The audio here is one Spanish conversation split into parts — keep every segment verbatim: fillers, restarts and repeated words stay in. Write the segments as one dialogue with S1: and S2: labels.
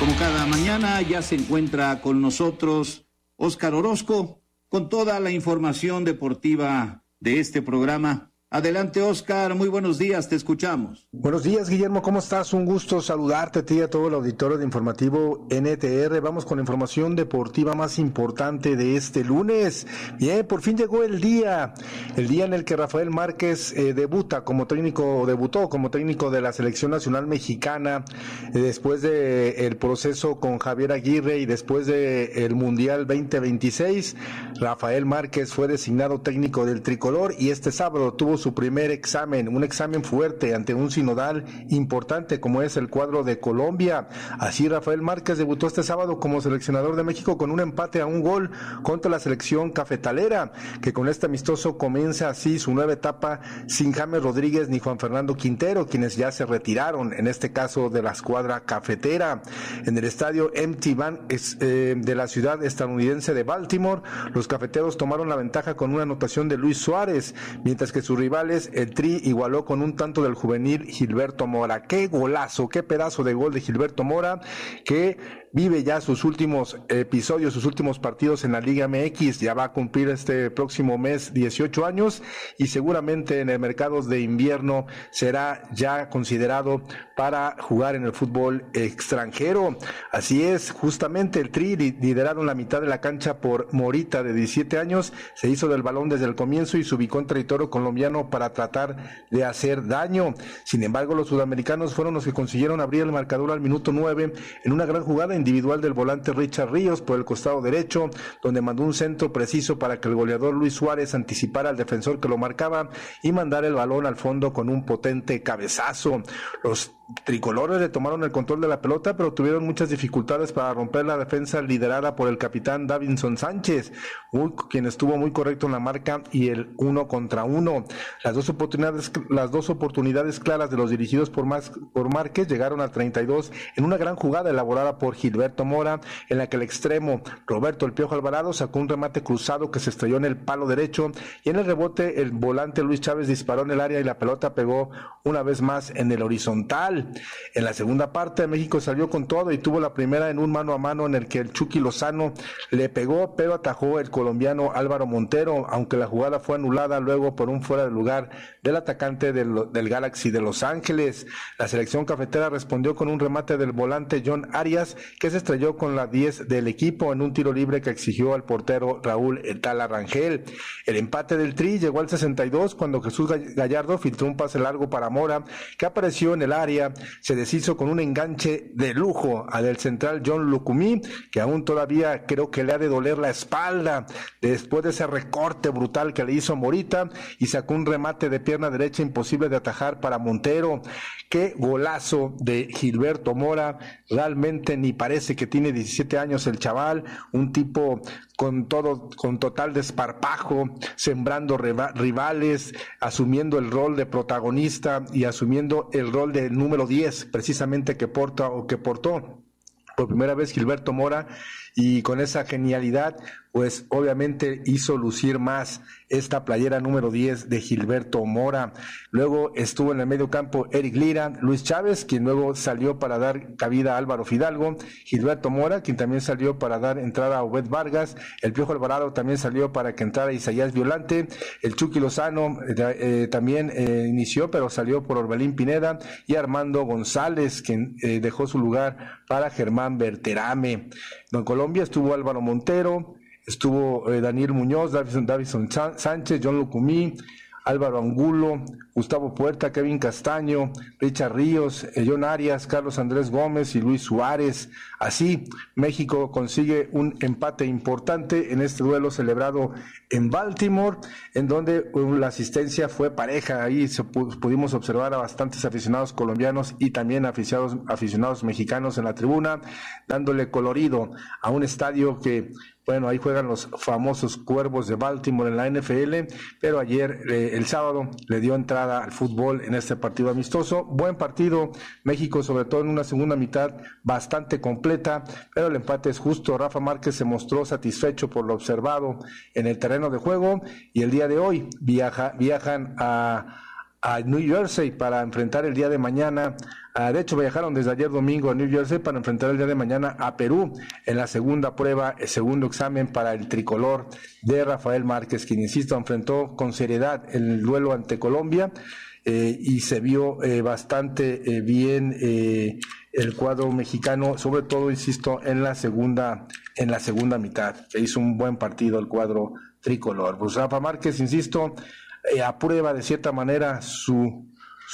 S1: Como cada mañana ya se encuentra con nosotros Óscar Orozco con toda la información deportiva de este programa. Adelante, Óscar, muy buenos días, te escuchamos.
S2: Buenos días, Guillermo, ¿cómo estás? Un gusto saludarte a ti y a todo el auditorio de Informativo N T R. Vamos con la información deportiva más importante de este lunes. Bien, por fin llegó el día, el día en el que Rafael Márquez eh, debuta como técnico, debutó como técnico de la Selección Nacional Mexicana, eh, después de el proceso con Javier Aguirre y después de el Mundial veinte veintiséis. Rafael Márquez fue designado técnico del tricolor y este sábado tuvo su primer examen, un examen fuerte ante un sinodal importante como es el cuadro de Colombia. Así Rafael Márquez debutó este sábado como seleccionador de México con un empate a un gol contra la selección cafetalera, que con este amistoso comienza así su nueva etapa sin James Rodríguez ni Juan Fernando Quintero, quienes ya se retiraron, en este caso de la escuadra cafetera. En el estadio M T Bank eh, de la ciudad estadounidense de Baltimore, los cafeteros tomaron la ventaja con una anotación de Luis Suárez, mientras que su rival el Tri igualó con un tanto del juvenil Gilberto Mora. Qué golazo, qué pedazo de gol de Gilberto Mora, que vive ya sus últimos episodios, sus últimos partidos en la Liga M X, ya va a cumplir este próximo mes dieciocho años y seguramente en el mercado de invierno será ya considerado para jugar en el fútbol extranjero. Así es, justamente el Tri, liderado en la mitad de la cancha por Morita de diecisiete años, se hizo del balón desde el comienzo y se ubicó en territorio colombiano para tratar de hacer daño. Sin embargo, los sudamericanos fueron los que consiguieron abrir el marcador al minuto nueve en una gran jugada individual del volante Richard Ríos por el costado derecho, donde mandó un centro preciso para que el goleador Luis Suárez anticipara al defensor que lo marcaba y mandara el balón al fondo con un potente cabezazo. Los tricolores le tomaron el control de la pelota, pero tuvieron muchas dificultades para romper la defensa liderada por el capitán Davinson Sánchez, muy, quien estuvo muy correcto en la marca y el uno contra uno. Las dos oportunidades, las dos oportunidades claras de los dirigidos por, Mas, por Márquez llegaron al treinta y dos en una gran jugada elaborada por Gilberto Mora, en la que el extremo Roberto El Piojo Alvarado sacó un remate cruzado que se estrelló en el palo derecho y en el rebote el volante Luis Chávez disparó en el área y la pelota pegó una vez más en el horizontal. En la segunda parte México salió con todo y tuvo la primera en un mano a mano en el que el Chucky Lozano le pegó, pero atajó el colombiano Álvaro Montero, aunque la jugada fue anulada luego por un fuera de lugar del atacante del, del Galaxy de Los Ángeles. La selección cafetera respondió con un remate del volante John Arias, que se estrelló con la diez del equipo en un tiro libre que exigió al portero Raúl Etala Rangel. El empate del Tri llegó al sesenta y dos cuando Jesús Gallardo filtró un pase largo para Mora, que apareció en el área, se deshizo con un enganche de lujo al del central John Lucumí, que aún todavía creo que le ha de doler la espalda después de ese recorte brutal que le hizo Morita, y sacó un remate de pierna derecha imposible de atajar para Montero. Qué golazo de Gilberto Mora, realmente ni parece que tiene diecisiete años el chaval, un tipo con todo, con total desparpajo, sembrando rivales, asumiendo el rol de protagonista y asumiendo el rol de número diez, precisamente que porta o que portó por primera vez Gilberto Mora, y con esa genialidad pues obviamente hizo lucir más esta playera número diez de Gilberto Mora. Luego estuvo en el medio campo Eric Lira, Luis Chávez, quien luego salió para dar cabida a Álvaro Fidalgo, Gilberto Mora, quien también salió para dar entrada a Obed Vargas, el Piojo Alvarado también salió para que entrara Isaías Violante, el Chucky Lozano eh, eh, también eh, inició, pero salió por Orbelín Pineda, y Armando González, quien eh, dejó su lugar para Germán Berterame. En Colombia estuvo Álvaro Montero, estuvo eh, Daniel Muñoz, Davison, Davison Sánchez, John Lucumí, Álvaro Angulo, Gustavo Puerta, Kevin Castaño, Richard Ríos, eh, John Arias, Carlos Andrés Gómez y Luis Suárez. Así, México consigue un empate importante en este duelo celebrado en Baltimore, en donde uh, la asistencia fue pareja. Ahí se pu- pudimos observar a bastantes aficionados colombianos y también aficionados, aficionados mexicanos en la tribuna, dándole colorido a un estadio que, bueno, ahí juegan los famosos Cuervos de Baltimore en la N F L, pero ayer, eh, el sábado, le dio entrada al fútbol en este partido amistoso. Buen partido, México, sobre todo en una segunda mitad bastante completa, pero el empate es justo. Rafa Márquez se mostró satisfecho por lo observado en el terreno de juego, y el día de hoy viaja, viajan a a New Jersey para enfrentar el día de mañana. Uh, de hecho, viajaron desde ayer domingo a New Jersey para enfrentar el día de mañana a Perú en la segunda prueba, el segundo examen para el tricolor de Rafael Márquez, quien, insisto, enfrentó con seriedad el duelo ante Colombia eh, y se vio eh, bastante eh, bien eh, el cuadro mexicano, sobre todo, insisto, en la segunda, en la segunda mitad. Se hizo un buen partido el cuadro tricolor. Pues Rafa Márquez, insisto, eh, aprueba de cierta manera su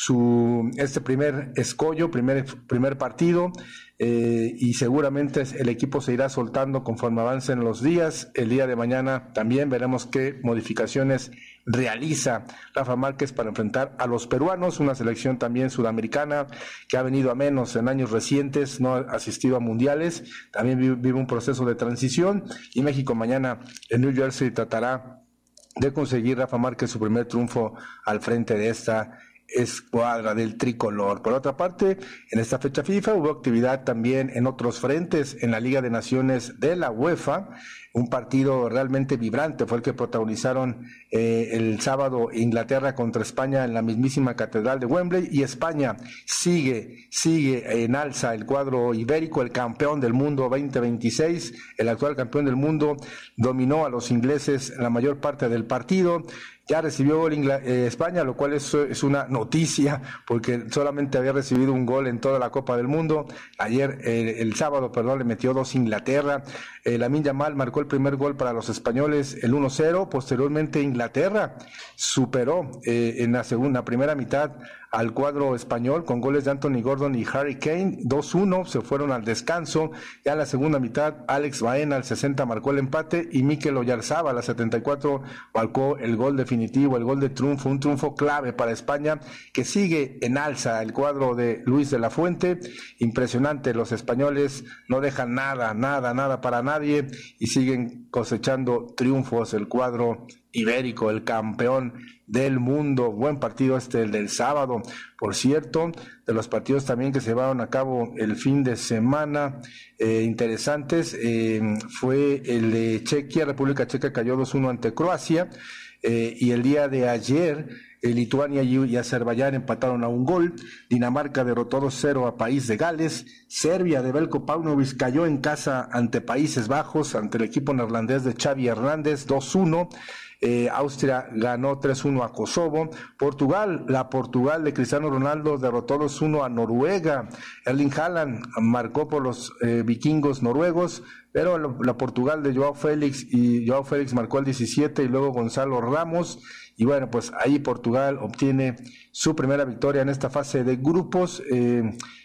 S2: su este primer escollo, primer primer partido, eh, y seguramente el equipo se irá soltando conforme avancen los días. El día de mañana también veremos qué modificaciones realiza Rafa Márquez para enfrentar a los peruanos, una selección también sudamericana que ha venido a menos en años recientes, no ha asistido a mundiales, también vive, vive un proceso de transición, y México mañana en New Jersey tratará de conseguir Rafa Márquez su primer triunfo al frente de esta escuadra del tricolor. Por otra parte, en esta fecha FIFA hubo actividad también en otros frentes en la Liga de Naciones de la UEFA. Un partido realmente vibrante fue el que protagonizaron eh, el sábado Inglaterra contra España en la mismísima Catedral de Wembley, y España sigue, sigue en alza el cuadro ibérico, el campeón del mundo veinte veintiséis, el actual campeón del mundo, dominó a los ingleses la mayor parte del partido. Ya recibió gol eh, España, lo cual es, es una noticia, porque solamente había recibido un gol en toda la Copa del Mundo. Ayer, eh, el sábado, perdón, le metió dos Inglaterra. Eh, Lamine Yamal marcó el primer gol para los españoles, el uno cero. Posteriormente, Inglaterra superó eh, en la segunda, primera mitad al cuadro español con goles de Anthony Gordon y Harry Kane, dos uno, se fueron al descanso. Ya en la segunda mitad, Alex Baena al sesenta marcó el empate, y Mikel Oyarzabal a la setenta y cuatro marcó el gol definitivo, el gol de triunfo, un triunfo clave para España, que sigue en alza el cuadro de Luis de la Fuente. Impresionante, los españoles no dejan nada, nada, nada para nadie, y siguen cosechando triunfos el cuadro ibérico, el campeón del mundo. Buen partido este, el del sábado. Por cierto, de los partidos también que se llevaron a cabo el fin de semana, eh, interesantes, eh, fue el de Chequia. República Checa cayó dos uno ante Croacia, eh, y el día de ayer eh, Lituania y Azerbaiyán empataron a un gol. Dinamarca derrotó dos cero a País de Gales. Serbia de Veljko Paunovic cayó en casa ante Países Bajos, ante el equipo neerlandés de Xavi Hernández, dos uno. Eh, Austria ganó tres uno a Kosovo. Portugal, la Portugal de Cristiano Ronaldo derrotó dos uno a Noruega. Erling Haaland marcó por los eh, vikingos noruegos, pero la, la Portugal de Joao Félix, y Joao Félix marcó el diecisiete, y luego Gonzalo Ramos. Y bueno, pues ahí Portugal obtiene su primera victoria en esta fase de grupos, eh,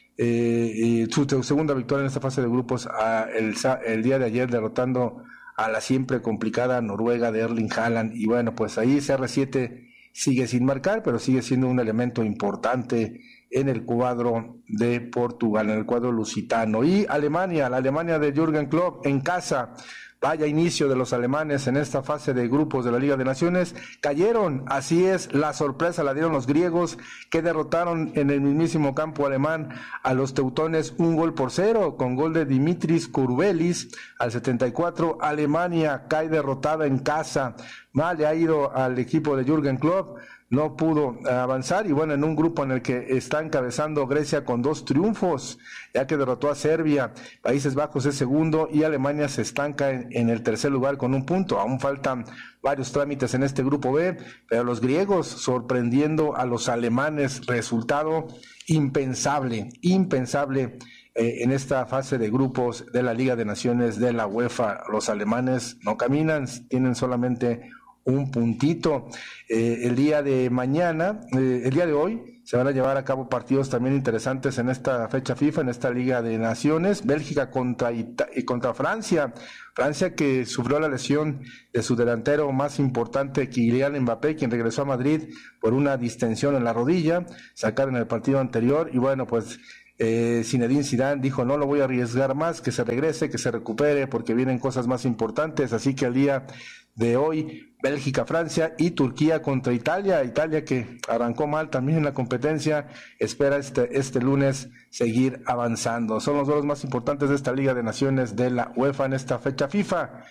S2: eh, su segunda victoria en esta fase de grupos a el, el día de ayer, derrotando a la siempre complicada Noruega de Erling Haaland. Y bueno, pues ahí C R siete sigue sin marcar, pero sigue siendo un elemento importante en el cuadro de Portugal, en el cuadro lusitano. Y Alemania, la Alemania de Jürgen Klopp en casa. Vaya inicio de los alemanes en esta fase de grupos de la Liga de Naciones. Cayeron, así es, la sorpresa la dieron los griegos, que derrotaron en el mismísimo campo alemán a los teutones un gol por cero, con gol de Dimitris Kurbelis al setenta y cuatro. Alemania cae derrotada en casa. Mal le ha ido al equipo de Jürgen Klopp, no pudo avanzar, y bueno, en un grupo en el que está encabezando Grecia con dos triunfos, ya que derrotó a Serbia. Países Bajos es segundo, y Alemania se estanca en, en el tercer lugar con un punto. Aún faltan varios trámites en este grupo B, pero los griegos sorprendiendo a los alemanes, resultado impensable, impensable eh, en esta fase de grupos de la Liga de Naciones de la UEFA. Los alemanes no caminan, tienen solamente un puntito. Eh, el día de mañana, eh, el día de hoy, se van a llevar a cabo partidos también interesantes en esta fecha FIFA, en esta Liga de Naciones. Bélgica contra, Ita- contra Francia. Francia, que sufrió la lesión de su delantero más importante, Kylian Mbappé, quien regresó a Madrid por una distensión en la rodilla, sacaron en el partido anterior. Y bueno, pues Eh, Zinedine Zidane dijo: no lo voy a arriesgar más, que se regrese, que se recupere, porque vienen cosas más importantes. Así que el día de hoy, Bélgica, Francia, y Turquía contra Italia. Italia, que arrancó mal también en la competencia, espera este, este lunes seguir avanzando. Son los duelos más importantes de esta Liga de Naciones de la UEFA en esta fecha FIFA.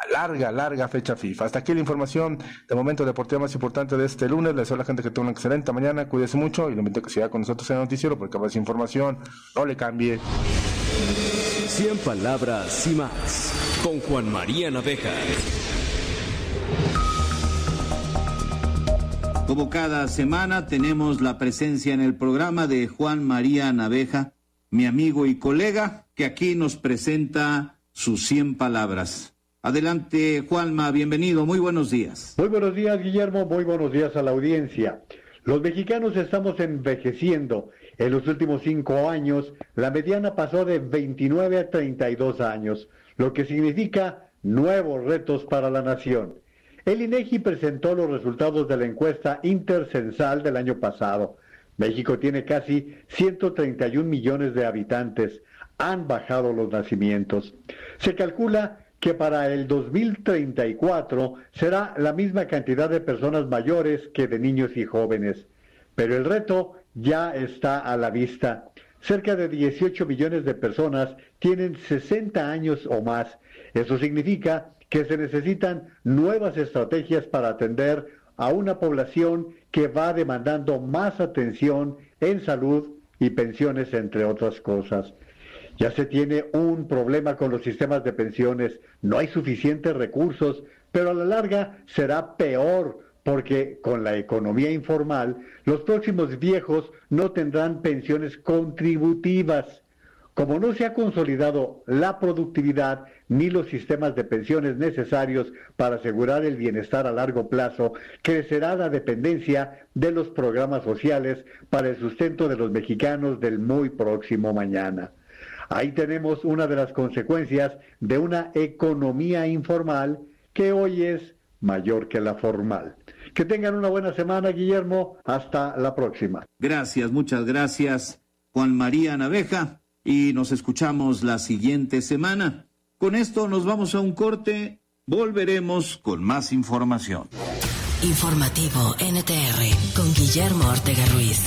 S2: larga, larga fecha FIFA. Hasta aquí la información de momento deportiva más importante de este lunes. Les deseo a la gente que tenga una excelente mañana, cuídese mucho y lo invito a que siga con nosotros en el noticiero porque más información, no le cambie.
S3: cien palabras y más con Juan María Naveja.
S1: Como cada semana tenemos la presencia en el programa de Juan María Naveja, mi amigo y colega, que aquí nos presenta sus cien palabras. Adelante, Juanma, bienvenido, muy buenos días.
S4: Muy buenos días, Guillermo, muy buenos días a la audiencia. Los mexicanos estamos envejeciendo. En los últimos cinco años, la mediana pasó de veintinueve a treinta y dos años, lo que significa nuevos retos para la nación. El INEGI presentó los resultados de la encuesta intercensal del año pasado. México tiene casi ciento treinta y un millones de habitantes. Han bajado los nacimientos. Se calcula que para el dos mil treinta y cuatro será la misma cantidad de personas mayores que de niños y jóvenes. Pero el reto ya está a la vista. Cerca de dieciocho millones de personas tienen sesenta años o más. Eso significa que se necesitan nuevas estrategias para atender a una población que va demandando más atención en salud y pensiones, entre otras cosas. Ya se tiene un problema con los sistemas de pensiones, no hay suficientes recursos, pero a la larga será peor, porque con la economía informal, los próximos viejos no tendrán pensiones contributivas. Como no se ha consolidado la productividad ni los sistemas de pensiones necesarios para asegurar el bienestar a largo plazo, crecerá la dependencia de los programas sociales para el sustento de los mexicanos del muy próximo mañana. Ahí tenemos una de las consecuencias de una economía informal que hoy es mayor que la formal. Que tengan una buena semana, Guillermo. Hasta la próxima.
S1: Gracias, muchas gracias, Juan María Naveja. Y nos escuchamos la siguiente semana. Con esto nos vamos a un corte. Volveremos con más información.
S5: Informativo N T R con Guillermo Ortega Ruiz.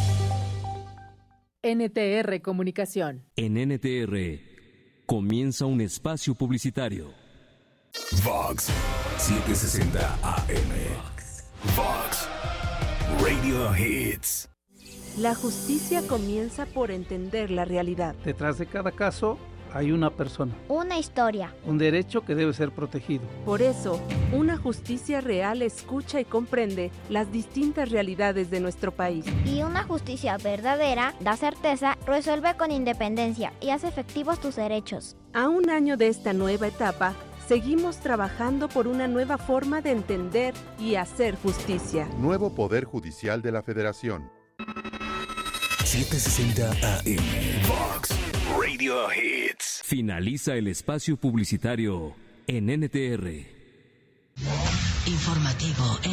S6: N T R Comunicación.
S3: En N T R comienza un espacio publicitario.
S7: Vox setecientos sesenta A M. Vox Radio Hits.
S8: La justicia comienza por entender la realidad.
S9: Detrás de cada caso hay una persona.
S10: Una historia.
S9: Un derecho que debe ser protegido.
S8: Por eso, una justicia real escucha y comprende las distintas realidades de nuestro país.
S10: Y una justicia verdadera da certeza, resuelve con independencia y hace efectivos tus derechos.
S8: A un año de esta nueva etapa, seguimos trabajando por una nueva forma de entender y hacer justicia.
S11: Nuevo Poder Judicial de la Federación.
S7: setecientos sesenta A M. Vox Radio Hits.
S3: Finaliza el espacio publicitario en N T R.
S5: Informativo